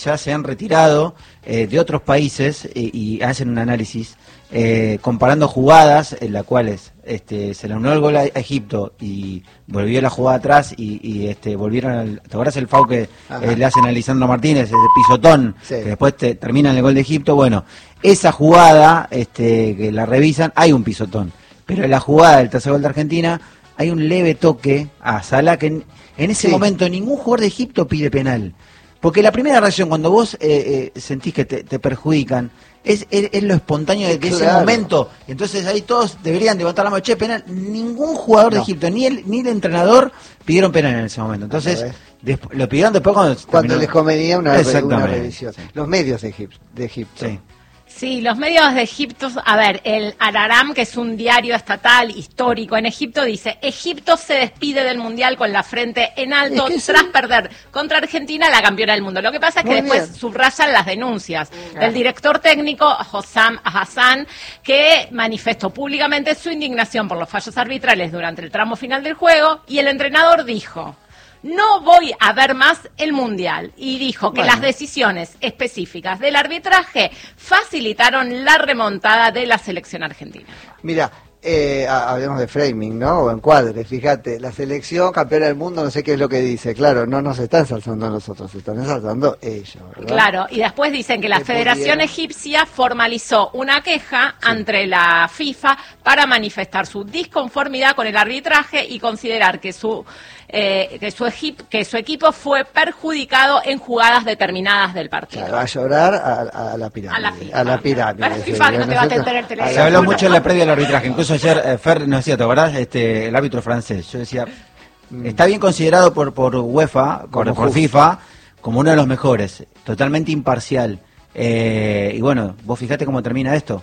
ya se han retirado de otros países y hacen un análisis comparando jugadas en las cuales se le anuló el gol a Egipto y volvió la jugada atrás y volvieron ¿te acuerdas el foul que le hacen a Lisandro Martínez, ese pisotón, que después terminan el gol de Egipto? Bueno, esa jugada que la revisan, hay un pisotón, pero en la jugada del tercer gol de Argentina hay un leve toque a Salah que en ese momento ningún jugador de Egipto pide penal, porque la primera reacción cuando vos sentís que te perjudican es lo espontáneo de ese momento. Entonces ahí todos deberían levantar la mano, che, penal. Ningún jugador de Egipto, ni el entrenador pidieron penal en ese momento. Entonces lo pidieron después cuando les convenía una revisión. Sí. Los medios de Egipto. Sí, los medios de Egipto, a ver, el Al-Aram, que es un diario estatal histórico en Egipto, dice: Egipto se despide del Mundial con la frente en alto tras perder contra Argentina, la campeona del mundo. Lo que pasa es que después subrayan las denuncias del director técnico Hossam Hassan, que manifestó públicamente su indignación por los fallos arbitrales durante el tramo final del juego, y el entrenador dijo: no voy a ver más el Mundial. Y dijo que las decisiones específicas del arbitraje facilitaron la remontada de la selección argentina. Mira, hablemos de framing, ¿no? O encuadre, fíjate, la selección campeona del mundo, no sé qué es lo que dice, claro, no nos están ensalzando a nosotros, se están ensalzando ellos, ¿verdad? Claro, y después dicen que la Federación Egipcia formalizó una queja ante la FIFA para manifestar su disconformidad con el arbitraje y considerar que su equipo fue perjudicado en jugadas determinadas del partido. Claro, a llorar a la pirámide. A la pirámide. La FIFA no te va a atender el teléfono. Se habló mucho en la previa del arbitraje. Incluso ayer Fer nos decía, ¿te acordás? El árbitro francés. Yo decía, está bien considerado por UEFA, por FIFA, como uno de los mejores. Totalmente imparcial. Y bueno, vos fijate cómo termina esto.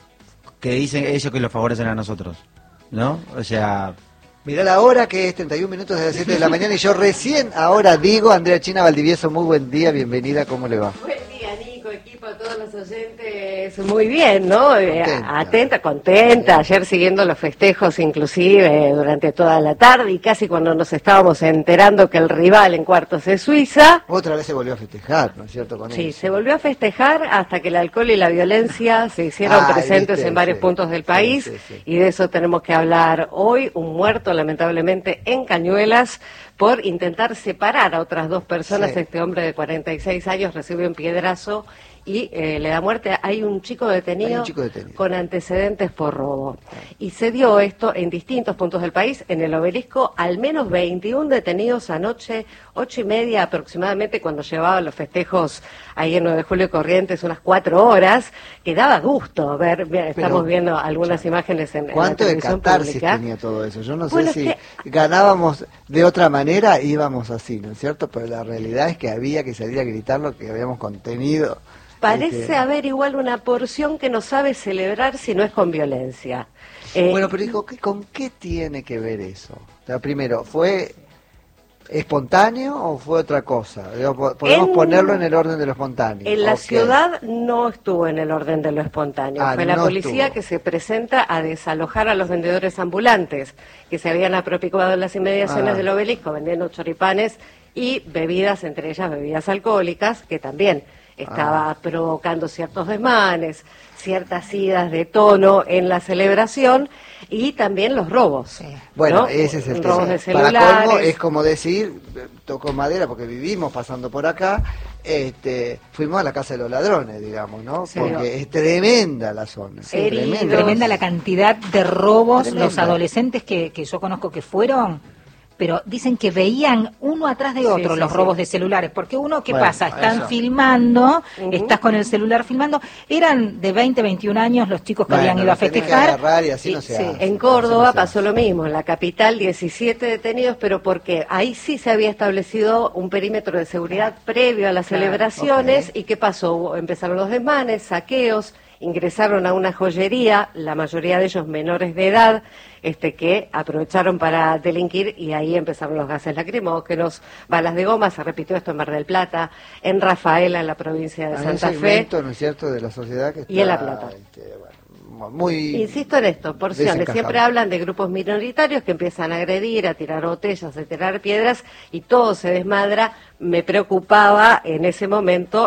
Que dicen ellos que los favorecen a nosotros, ¿no? O sea... Mirá la hora, que es 31 minutos de las 7 de la mañana, y yo recién ahora digo, Andrea China Valdivieso, muy buen día, bienvenida, ¿cómo le va? Buen día, Nico, equipo, a todos los oyentes, muy bien, ¿no? Atenta, contenta, ayer siguiendo los festejos inclusive durante toda la tarde, y casi cuando nos estábamos enterando que el rival en cuartos es Suiza. Otra vez se volvió a festejar, ¿no es cierto? Sí, se volvió a festejar hasta que el alcohol y la violencia se hicieron presentes en varios puntos del país, y de eso tenemos que hablar hoy. Un muerto lamentablemente en Cañuelas por intentar separar a otras dos personas. Este hombre de 46 años recibe un piedrazo y le da muerte. Hay un chico detenido con antecedentes por robo. Y se dio esto en distintos puntos del país. En el Obelisco, al menos 21 detenidos anoche, 8:30 aproximadamente, cuando llevaban los festejos ahí en 9 de Julio y Corrientes, unas 4 horas, que daba gusto ver. Estamos viendo algunas imágenes en la televisión ¿Cuánto de catarsis tenía todo eso? Yo no sé si ganábamos de otra manera, íbamos así, ¿no es cierto? Pero la realidad es que había que salir a gritar lo que habíamos contenido. Parece haber igual una porción que no sabe celebrar si no es con violencia. Bueno, pero dijo, ¿con qué tiene que ver eso? O sea, primero, ¿fue espontáneo o fue otra cosa? Podemos ponerlo en el orden de lo espontáneo. En la ciudad no estuvo en el orden de lo espontáneo. Fue la policía que se presenta a desalojar a los vendedores ambulantes que se habían apropiado en las inmediaciones del Obelisco vendiendo choripanes y bebidas, entre ellas bebidas alcohólicas, que también estaba provocando ciertos desmanes, ciertas idas de tono en la celebración, y también los robos. Bueno, ¿no? ese es el robos tema. De celulares. Para colmo, es como decir, tocó madera porque vivimos pasando por acá, fuimos a la casa de los ladrones, digamos, ¿no? Porque es tremenda la zona. Tremenda la cantidad de robos. Los adolescentes que yo conozco que fueron, pero dicen que veían uno atrás de otro los robos de celulares, porque uno, ¿qué pasa? Están filmando, estás con el celular filmando, eran de 20, 21 años los chicos que habían ido a festejar. Y así no se hace, en Córdoba pasó lo mismo, en la capital 17 detenidos, pero porque ahí sí se había establecido un perímetro de seguridad previo a las celebraciones. ¿Y qué pasó? Empezaron los desmanes, saqueos, ingresaron a una joyería, la mayoría de ellos menores de edad, que aprovecharon para delinquir, y ahí empezaron los gases lacrimógenos, balas de goma. Se repitió esto en Mar del Plata, en Rafaela, en la provincia de Santa Fe, ¿no es cierto?, de la sociedad que está, y en La Plata. Muy insisto en esto, porciones. Siempre hablan de grupos minoritarios que empiezan a agredir, a tirar botellas, a tirar piedras, y todo se desmadra. Me preocupaba en ese momento